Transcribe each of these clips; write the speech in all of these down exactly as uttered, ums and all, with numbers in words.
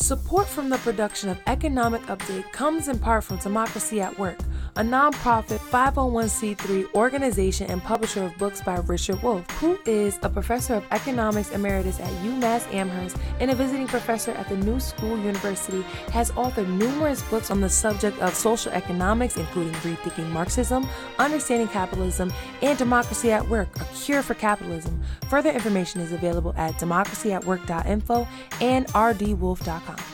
Support from the production of Economic Update comes in part from Democracy at Work, a nonprofit five oh one c three organization and publisher of books by Richard Wolff, who is a professor of economics emeritus at UMass Amherst and a visiting professor at the New School University, has authored numerous books on the subject of social economics, including Rethinking Marxism, Understanding Capitalism, and Democracy at Work, A Cure for Capitalism. Further information is available at democracy at work dot info and r d wolf dot com.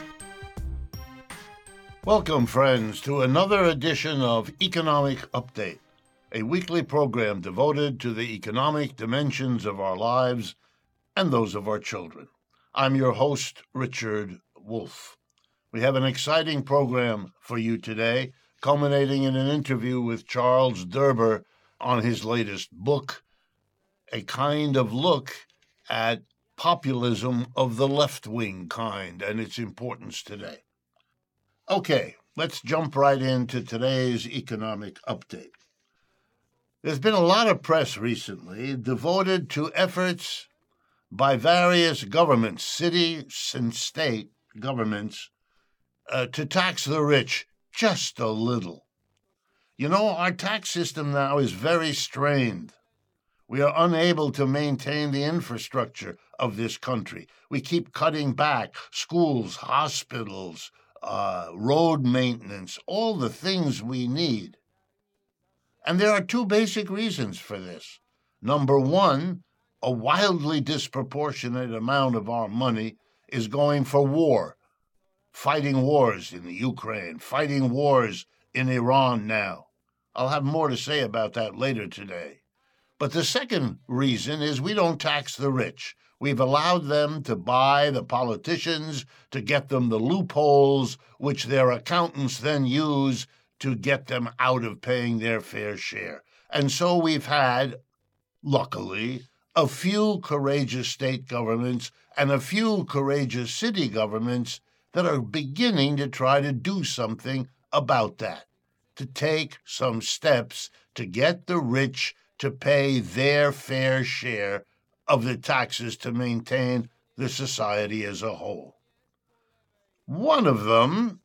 Welcome, friends, to another edition of Economic Update, a weekly program devoted to the economic dimensions of our lives and those of our children. I'm your host, Richard Wolff. We have an exciting program for you today, culminating in an interview with Charles Derber on his latest book, a kind of look at populism of the left-wing kind and its importance today. Okay, let's jump right into today's economic update. There's been a lot of press recently devoted to efforts by various governments, city and state governments, uh, to tax the rich just a little. You know, our tax system now is very strained. We are unable to maintain the infrastructure of this country. We keep cutting back schools, hospitals, uh, road maintenance, all the things we need. And there are two basic reasons for this. Number one, a wildly disproportionate amount of our money is going for war, fighting wars in the Ukraine, fighting wars in Iran now. I'll have more to say about that later today. But the second reason is we don't tax the rich. We've allowed them to buy the politicians, to get them the loopholes, which their accountants then use to get them out of paying their fair share. And so we've had, luckily, a few courageous state governments and a few courageous city governments that are beginning to try to do something about that, to take some steps to get the rich to pay their fair share of the taxes to maintain the society as a whole. One of them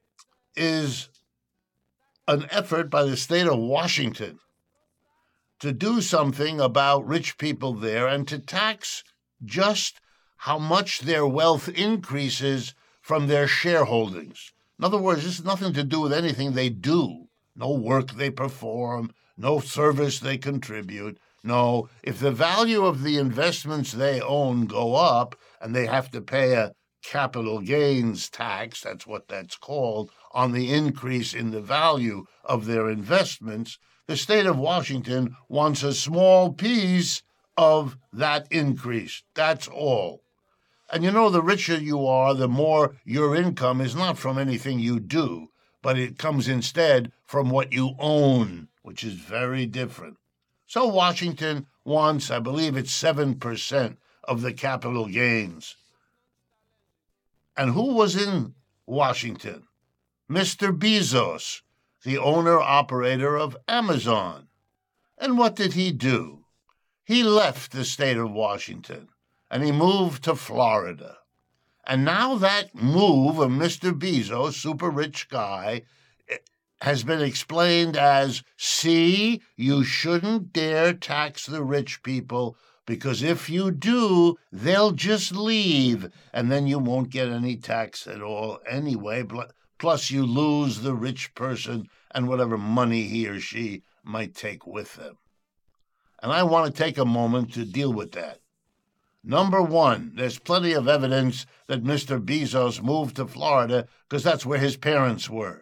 is an effort by the state of Washington to do something about rich people there and to tax just how much their wealth increases from their shareholdings. In other words, this has nothing to do with anything they do, no work they perform, no service they contribute. No, if the value of the investments they own go up and they have to pay a capital gains tax, that's what that's called, on the increase in the value of their investments, the state of Washington wants a small piece of that increase. That's all. And you know, the richer you are, the more your income is not from anything you do, but it comes instead from what you own, which is very different. So Washington wants, I believe it's seven percent of the capital gains. And who was in Washington? Mister Bezos, the owner-operator of Amazon. And what did he do? He left the state of Washington, and he moved to Florida. And now that move of Mister Bezos, super rich guy, has been explained as, see, you shouldn't dare tax the rich people, because if you do, they'll just leave, and then you won't get any tax at all anyway. Plus, you lose the rich person and whatever money he or she might take with them. And I want to take a moment to deal with that. Number one, there's plenty of evidence that Mister Bezos moved to Florida because that's where his parents were.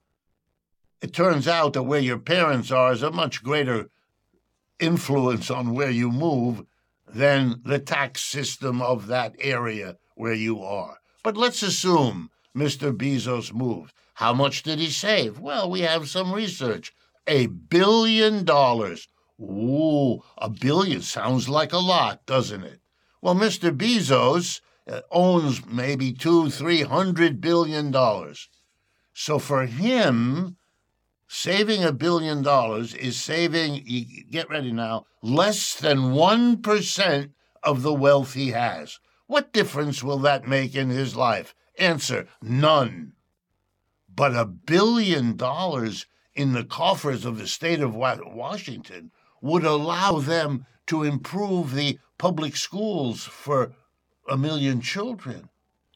It turns out that where your parents are is a much greater influence on where you move than the tax system of that area where you are. But let's assume Mister Bezos moved. How much did he save? Well, we have some research. A billion dollars. Ooh, a billion sounds like a lot, doesn't it? Well, Mister Bezos uh, owns maybe two, three hundred billion dollars. So for him, saving a billion dollars is saving, you get ready now, less than one percent of the wealth he has. What difference will that make in his life? Answer, none. But a billion dollars in the coffers of the state of Washington would allow them to improve the public schools for a million children.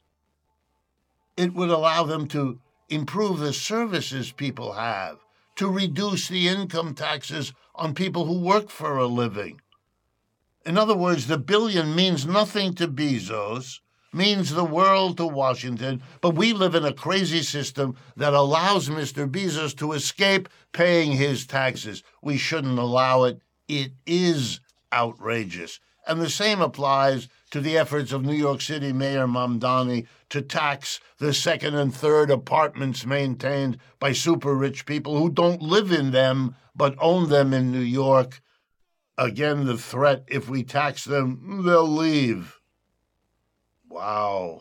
It would allow them to improve the services people have, to reduce the income taxes on people who work for a living. In other words, the billion means nothing to Bezos, means the world to Washington, but we live in a crazy system that allows Mister Bezos to escape paying his taxes. We shouldn't allow it. It is outrageous. And the same applies to the efforts of New York City Mayor Mamdani to tax the second and third apartments maintained by super-rich people who don't live in them but own them in New York. Again, the threat, if we tax them, they'll leave. Wow.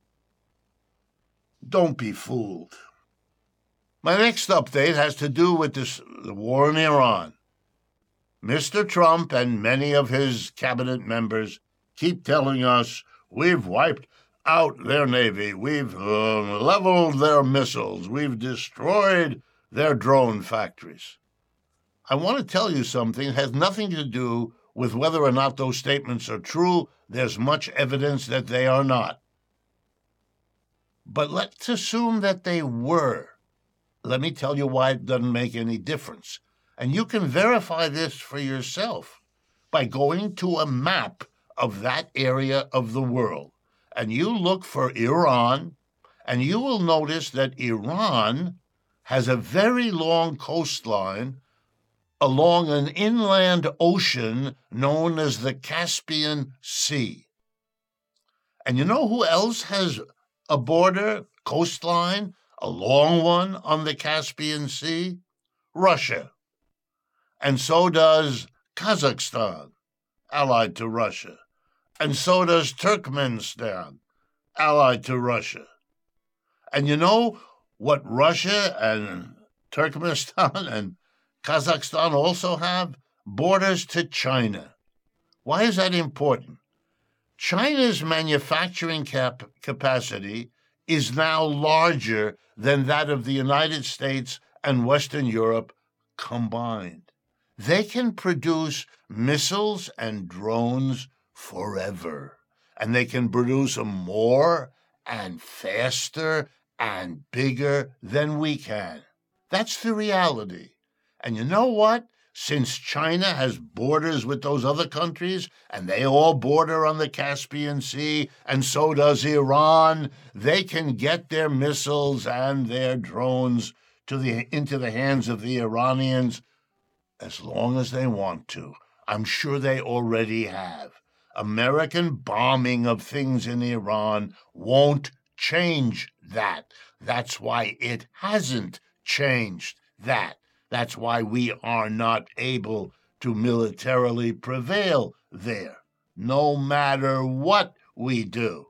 Don't be fooled. My next update has to do with this, the war in Iran. Mister Trump and many of his cabinet members keep telling us we've wiped out their navy, we've uh, leveled their missiles, we've destroyed their drone factories. I want to tell you something. It has nothing to do with whether or not those statements are true. There's much evidence that they are not. But let's assume that they were. Let me tell you why it doesn't make any difference. And you can verify this for yourself by going to a map of that area of the world. And you look for Iran, and you will notice that Iran has a very long coastline along an inland ocean known as the Caspian Sea. And you know who else has a border, coastline, a long one on the Caspian Sea? Russia. And so does Kazakhstan, allied to Russia. And so does Turkmenistan, allied to Russia. And you know what Russia and Turkmenistan and Kazakhstan also have? Borders to China. Why is that important? China's manufacturing cap- capacity is now larger than that of the United States and Western Europe combined. They can produce missiles and drones forever, and they can produce them more and faster and bigger than we can. That's the reality. And you know what? Since China has borders with those other countries, and they all border on the Caspian Sea, and so does Iran, they can get their missiles and their drones to the into the hands of the Iranians as long as they want to. I'm sure they already have. American bombing of things in Iran won't change that. That's why it hasn't changed that. That's why we are not able to militarily prevail there, no matter what we do.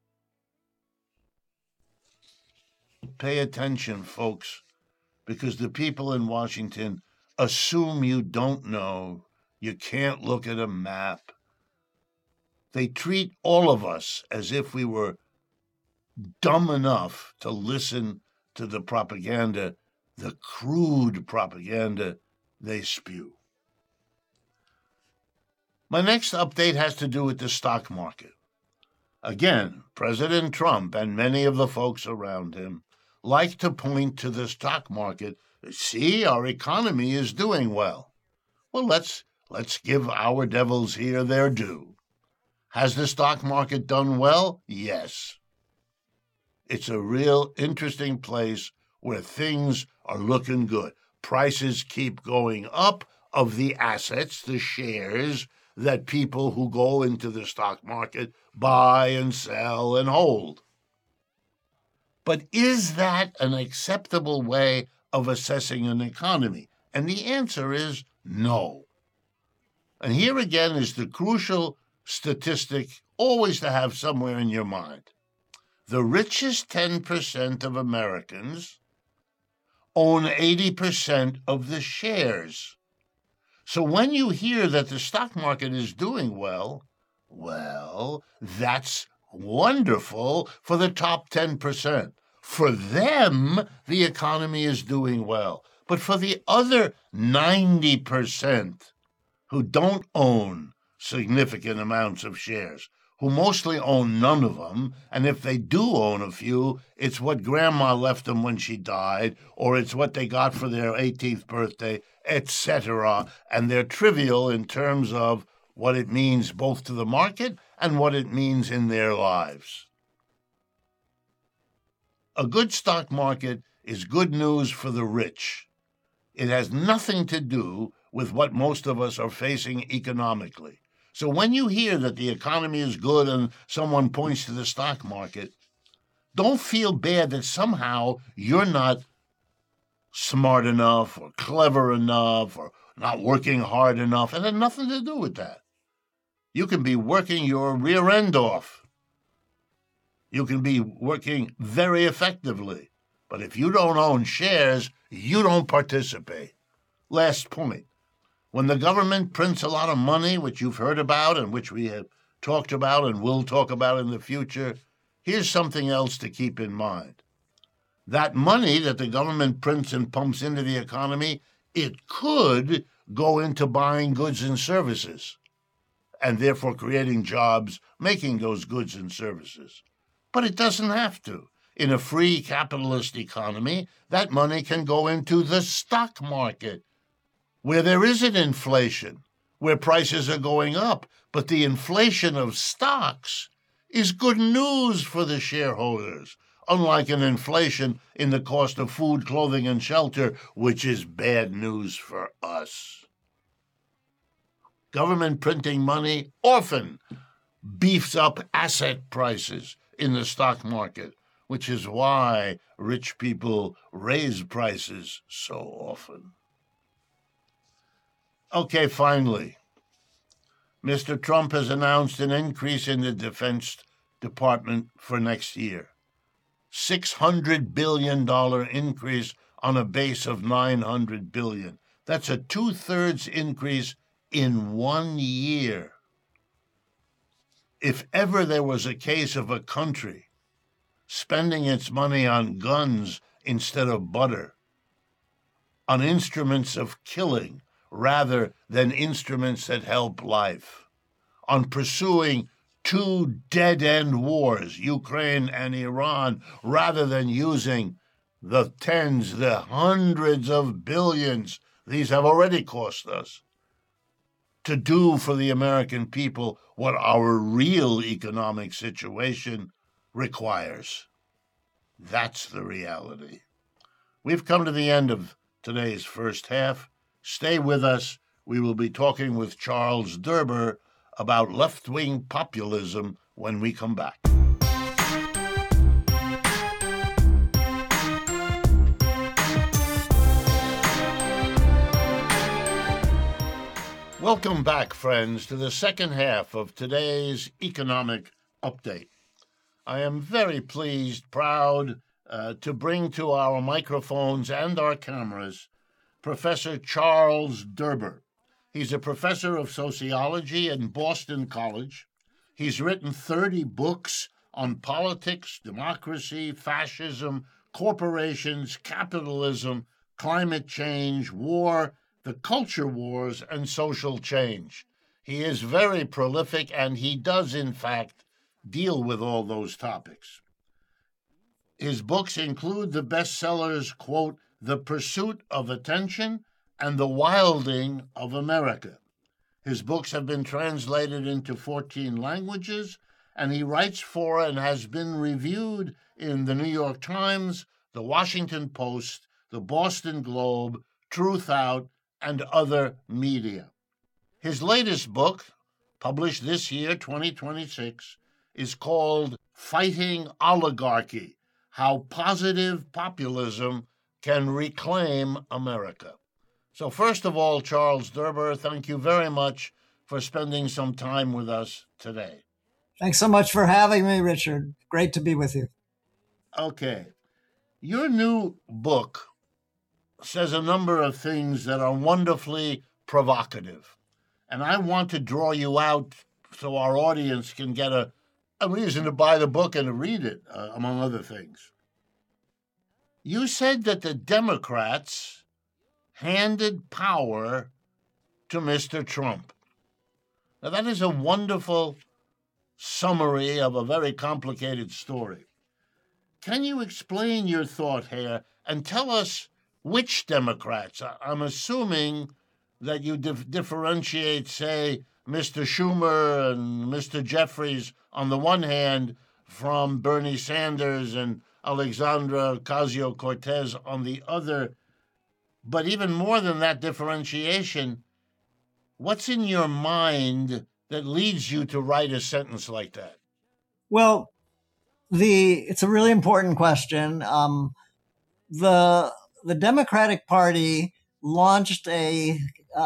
Pay attention, folks, because the people in Washington assume you don't know, you can't look at a map. They treat all of us as if we were dumb enough to listen to the propaganda, the crude propaganda they spew. My next update has to do with the stock market. Again, President Trump and many of the folks around him like to point to the stock market. See, our economy is doing well. Well, let's let's give our devils here their due. Has the stock market done well? Yes. It's a real interesting place where things are looking good. Prices keep going up of the assets, the shares that people who go into the stock market buy and sell and hold. But is that an acceptable way of assessing an economy? And the answer is no. And here again is the crucial statistic always to have somewhere in your mind. The richest ten percent of Americans own eighty percent of the shares. So when you hear that the stock market is doing well, well, that's wonderful for the top ten percent. For them, the economy is doing well. But for the other ninety percent who don't own significant amounts of shares, who mostly own none of them, and if they do own a few, it's what grandma left them when she died, or it's what they got for their eighteenth birthday, et cetera, and they're trivial in terms of what it means both to the market and what it means in their lives. A good stock market is good news for the rich. It has nothing to do with what most of us are facing economically. So when you hear that the economy is good and someone points to the stock market, don't feel bad that somehow you're not smart enough or clever enough or not working hard enough. It had nothing to do with that. You can be working your rear end off. You can be working very effectively. But if you don't own shares, you don't participate. Last point. When the government prints a lot of money, which you've heard about and which we have talked about and will talk about in the future, here's something else to keep in mind. That money that the government prints and pumps into the economy, it could go into buying goods and services, and therefore creating jobs, making those goods and services. But it doesn't have to. In a free capitalist economy, that money can go into the stock market, where there isn't inflation, where prices are going up, but the inflation of stocks is good news for the shareholders, unlike an inflation in the cost of food, clothing, and shelter, which is bad news for us. Government printing money often beefs up asset prices in the stock market, which is why rich people raise prices so often. Okay, finally, Mister Trump has announced an increase in the Defense Department for next year. six hundred billion dollars increase on a base of nine hundred billion dollars. That's a two-thirds increase in one year. If ever there was a case of a country spending its money on guns instead of butter, on instruments of killing rather than instruments that help life, on pursuing two dead-end wars, Ukraine and Iran, rather than using the tens, the hundreds of billions these have already cost us, to do for the American people what our real economic situation requires. That's the reality. We've come to the end of today's first half. Stay with us. We will be talking with Charles Derber about left-wing populism when we come back. Welcome back, friends, to the second half of today's economic update. I am very pleased, proud uh, to bring to our microphones and our cameras Professor Charles Derber. He's a professor of sociology in Boston College. He's written thirty books on politics, democracy, fascism, corporations, capitalism, climate change, war, the culture wars, and social change. He is very prolific, and he does, in fact, deal with all those topics. His books include the bestsellers, quote, The Pursuit of Attention and The Wilding of America. His books have been translated into fourteen languages, and he writes for and has been reviewed in the New York Times, the Washington Post, the Boston Globe, Truth Out, and other media. His latest book, published this year, twenty twenty-six, is called Fighting Oligarchy: How Positive Populism Can Reclaim America. So first of all, Charles Derber, thank you very much for spending some time with us today. Thanks so much for having me, Richard. Great to be with you. Okay. Your new book says a number of things that are wonderfully provocative. And I want to draw you out so our audience can get a a reason to buy the book and to read it, uh, among other things. You said that the Democrats handed power to Mister Trump. Now, that is a wonderful summary of a very complicated story. Can you explain your thought here and tell us which Democrats? I'm assuming that you dif- differentiate, say, Mister Schumer and Mister Jeffries on the one hand from Bernie Sanders and Alexandra Ocasio-Cortez on the other. But even more than that differentiation, what's in your mind that leads you to write a sentence like that? Well, the it's a really important question. Um, the the Democratic Party launched a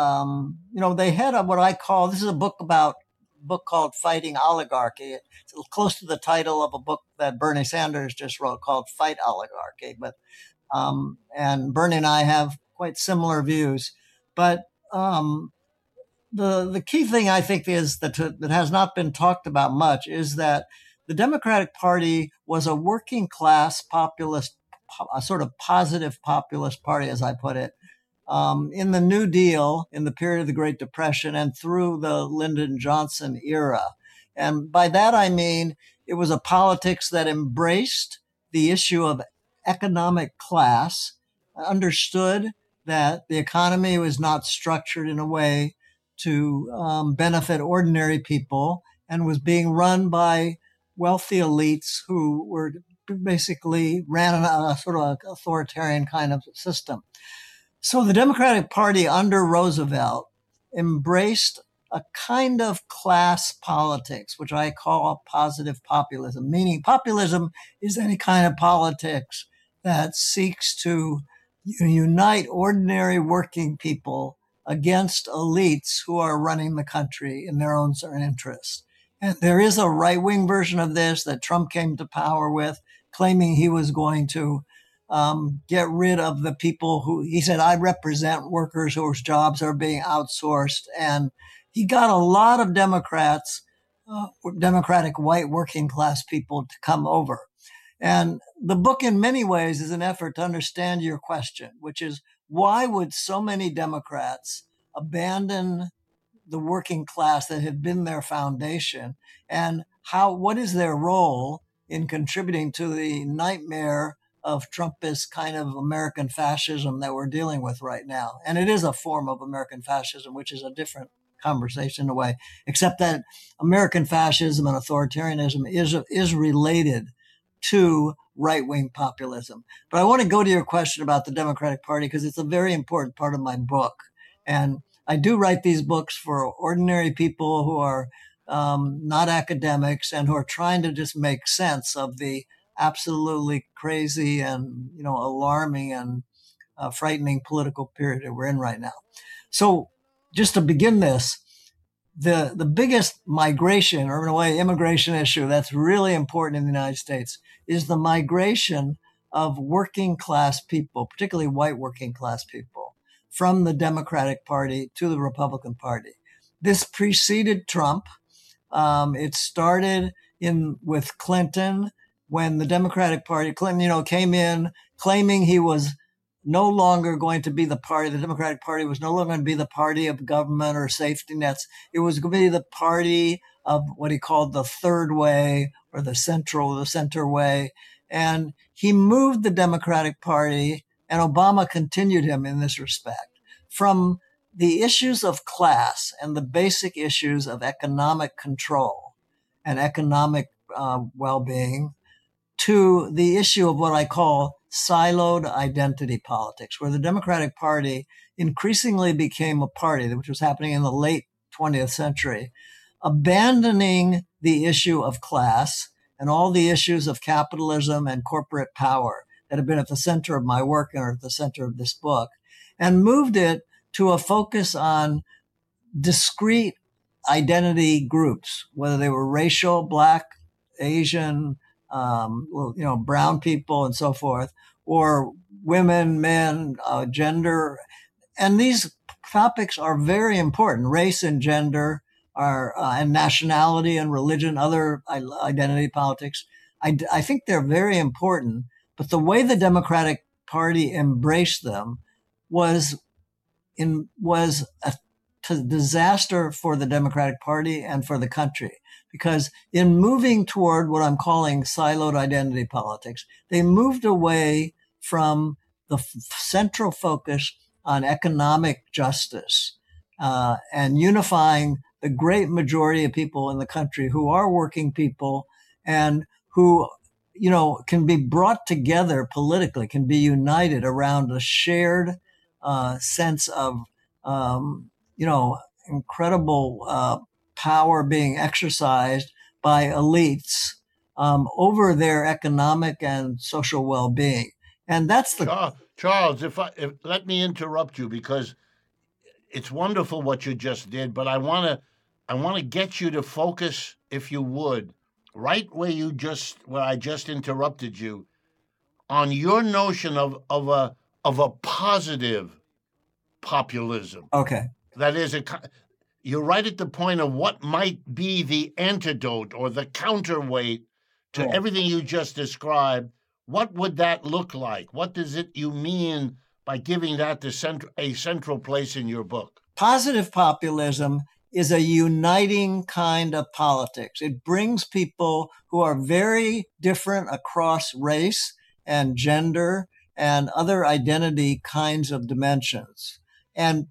um, you know they had a, what I call this is a book about a book called Fighting Oligarchy. It's close to the title of a book that Bernie Sanders just wrote called Fight Oligarchy. But um, and Bernie and I have quite similar views. But um, the the key thing I think is that that has not been talked about much is that the Democratic Party was a working class populist, a sort of positive populist party, as I put it, um, in the New Deal, in the period of the Great Depression, and through the Lyndon Johnson era. And by that, I mean it was a politics that embraced the issue of economic class, understood that the economy was not structured in a way to um, benefit ordinary people, and was being run by wealthy elites who were basically ran a, a sort of authoritarian kind of system. So the Democratic Party under Roosevelt embraced a kind of class politics, which I call positive populism, meaning populism is any kind of politics that seeks to unite ordinary working people against elites who are running the country in their own interest. And there is a right-wing version of this that Trump came to power with, claiming he was going to um, get rid of the people who, he said, I represent workers whose jobs are being outsourced. And he got a lot of Democrats, uh, Democratic white working class people to come over. And the book in many ways is an effort to understand your question, which is why would so many Democrats abandon the working class that had been their foundation, and how, what is their role in contributing to the nightmare of Trumpist kind of American fascism that we're dealing with right now? And it is a form of American fascism, which is a different conversation in a way, except that American fascism and authoritarianism is, is related to right-wing populism. But I want to go to your question about the Democratic Party because it's a very important part of my book. And I do write these books for ordinary people who are um, not academics and who are trying to just make sense of the absolutely crazy and, you know, alarming and uh, frightening political period that we're in right now. So just to begin this, the, the biggest migration, or in a way, immigration issue that's really important in the United States is the migration of working class people, particularly white working class people, from the Democratic Party to the Republican Party. This preceded Trump. Um, it started in with Clinton when the Democratic Party, Clinton, you know, came in claiming he was no longer going to be the party. The Democratic Party was no longer going to be the party of government or safety nets. It was going to be the party of what he called the third way or the central, the center way. And he moved the Democratic Party, and Obama continued him in this respect, from the issues of class and the basic issues of economic control and economic uh, well-being to the issue of what I call siloed identity politics, where the Democratic Party increasingly became a party, which was happening in the late twentieth century, abandoning the issue of class and all the issues of capitalism and corporate power that have been at the center of my work and are at the center of this book, and moved it to a focus on discrete identity groups, whether they were racial, Black, Asian, um, you know, brown people and so forth, or women, men, uh, gender. And these topics are very important. Race and gender are uh, and nationality and religion, other identity politics. I, I think they're very important, but the way the Democratic Party embraced them was in was a t- disaster for the Democratic Party and for the country. Because in moving toward what I'm calling siloed identity politics, they moved away from the f- central focus on economic justice uh, and unifying the great majority of people in the country who are working people and who, you know, can be brought together politically, can be united around a shared uh, sense of, um, you know, incredible uh, power being exercised by elites um, over their economic and social well-being. And that's the Charles, Charles if I if, let me interrupt you, because it's wonderful what you just did, but I want to I want to get you to focus, if you would, right where you just where I just interrupted you, on your notion of of a of a positive populism. Okay. That is a you're right at the point of what might be the antidote or the counterweight to Right. everything you just described. What would that look like? What does it you mean by giving that the cent- a central place in your book? Positive populism is a uniting kind of politics. It brings people who are very different across race and gender and other identity kinds of dimensions, and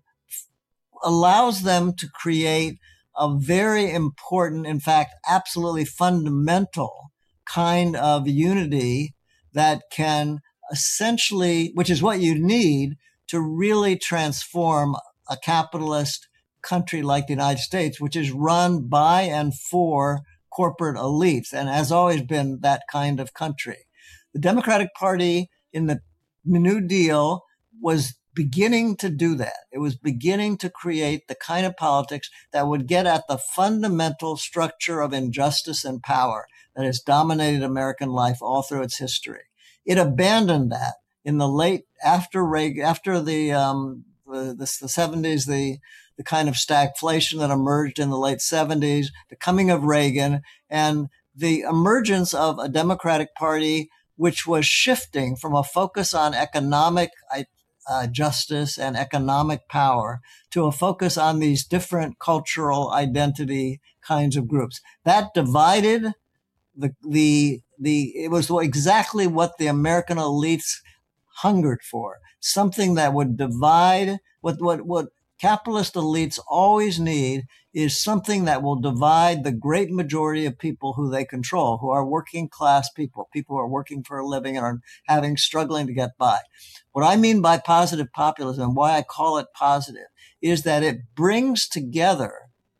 allows them to create a very important, in fact, absolutely fundamental kind of unity that can essentially, which is what you need to really transform a capitalist country like the United States, which is run by and for corporate elites and has always been that kind of country. The Democratic Party in the New Deal was beginning to do that. It was beginning to create the kind of politics that would get at the fundamental structure of injustice and power that has dominated American life all through its history. It abandoned that in the late, after Reagan, after the, um, the, the, the seventies, the, the kind of stagflation that emerged in the late seventies, the coming of Reagan, and the emergence of a Democratic Party which was shifting from a focus on economic uh, justice and economic power to a focus on these different cultural identity kinds of groups. That divided the, the, the, it was exactly what the American elites hungered for, something that would divide. What, what, what capitalist elites always need is something that will divide the great majority of people who they control, who are working class people, people who are working for a living and are having, struggling to get by. What I mean by positive populism, why I call it positive, is that it brings together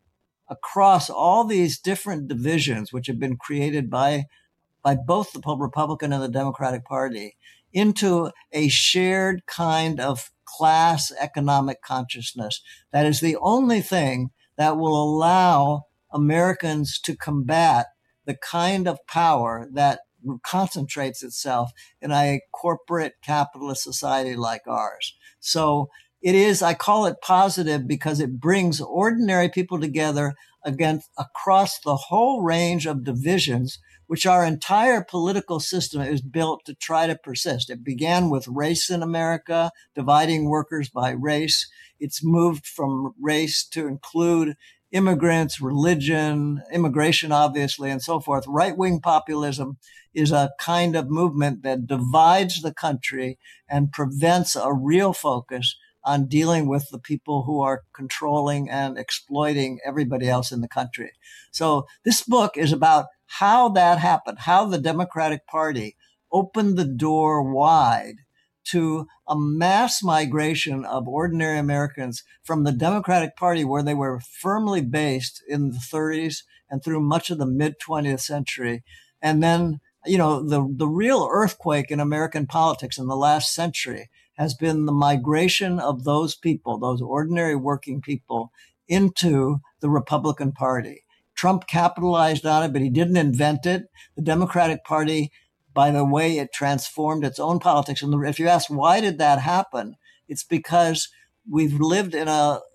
across all these different divisions, which have been created by, by both the Republican and the Democratic Party, into a shared kind of class economic consciousness that is the only thing that will allow Americans to combat the kind of power that concentrates itself in a corporate capitalist society like ours. So it is, I call it positive because it brings ordinary people together against across the whole range of divisions, which our entire political system is built to try to persist. It began with race in America, dividing workers by race. It's moved from race to include immigrants, religion, immigration, obviously, and so forth. Right-wing populism is a kind of movement that divides the country and prevents a real focus on dealing with the people who are controlling and exploiting everybody else in the country. So this book is about how that happened, how the Democratic Party opened the door wide to a mass migration of ordinary Americans from the Democratic Party, where they were firmly based in the thirties and through much of the mid twentieth century. And then, you know, the, the real earthquake in American politics in the last century has been the migration of those people, those ordinary working people, into the Republican Party. Trump capitalized on it, but he didn't invent it. The Democratic Party, by the way it transformed its own politics, and if you ask why did that happen, it's because we've lived in a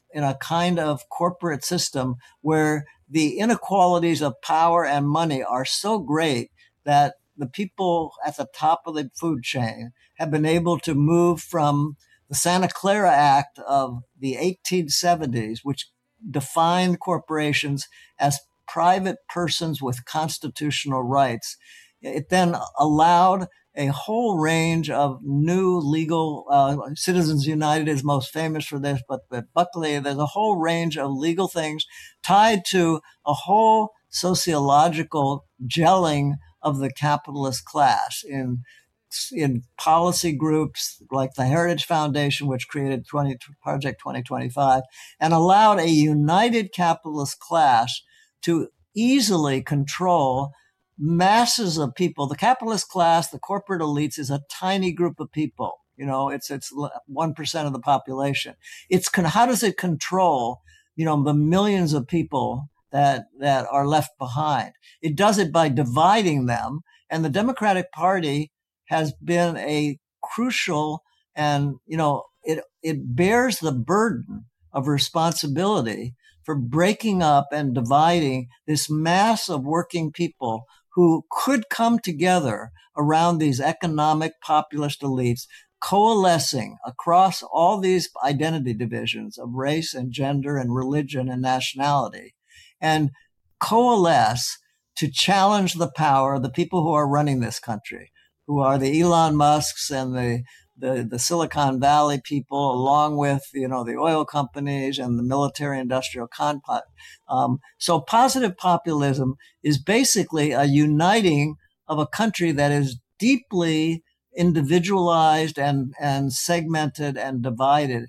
in a kind of corporate system where the inequalities of power and money are so great that the people at the top of the food chain have been able to move from the Santa Clara Act of the eighteen seventies, which defined corporations as private persons with constitutional rights. It then allowed a whole range of new legal, uh, Citizens United is most famous for this, but at Buckley, there's a whole range of legal things tied to a whole sociological gelling of the capitalist class in in policy groups like the Heritage Foundation, which created Project twenty twenty-five, and allowed a united capitalist class to easily control masses of people. The capitalist class, the corporate elites, is a tiny group of people. You know, it's it's one percent of the population. It's how does it control, you know, the millions of people that that are left behind? It does it by dividing them, and the Democratic Party has been a crucial, and, you know, it, it bears the burden of responsibility for breaking up and dividing this mass of working people who could come together around these economic populist elites, coalescing across all these identity divisions of race and gender and religion and nationality, and coalesce to challenge the power of the people who are running this country, who are the Elon Musks and the, the, the Silicon Valley people, along with, you know, the oil companies and the military industrial complex. Um, so positive populism is basically a uniting of a country that is deeply individualized and, and segmented and divided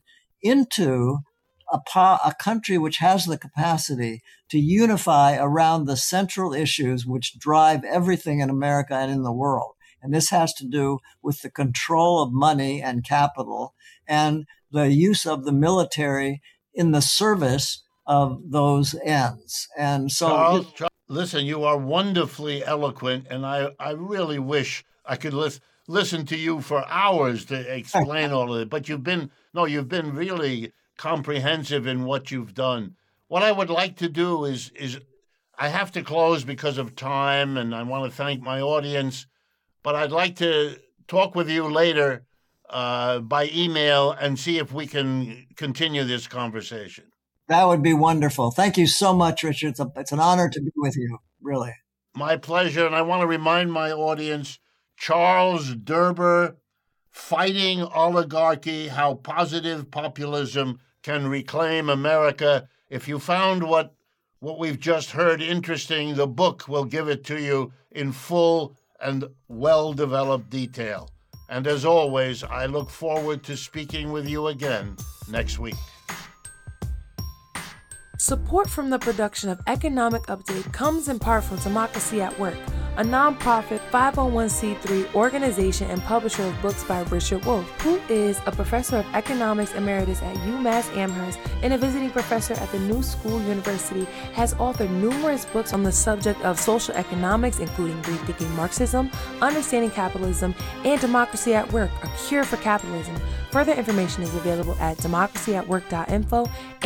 into a, po- a country which has the capacity to unify around the central issues which drive everything in America and in the world. And this has to do with the control of money and capital and the use of the military in the service of those ends. And so, Charles, Charles, listen, you are wonderfully eloquent, and I, I really wish I could lis- listen to you for hours to explain all of it. But you've been, no, you've been really comprehensive in what you've done. What I would like to do is, is I have to close because of time, and I want to thank my audience. But I'd like to talk with you later uh, by email and see if we can continue this conversation. That would be wonderful. Thank you so much, Richard. It's, a, it's an honor to be with you, really. My pleasure. And I want to remind my audience, Charles Derber, Fighting Oligarchy, How Positive Populism Can Reclaim America. If you found what, what we've just heard interesting, the book will give it to you in full and well-developed detail. And as always, I look forward to speaking with you again next week. Support from the production of Economic Update comes in part from Democracy at Work, a nonprofit five oh one c three organization and publisher of books by Richard Wolff, who is a professor of economics emeritus at UMass Amherst and a visiting professor at the New School University, has authored numerous books on the subject of social economics, including Rethinking Marxism, Understanding Capitalism, and Democracy at Work, A Cure for Capitalism. Further information is available at democracy at work dot info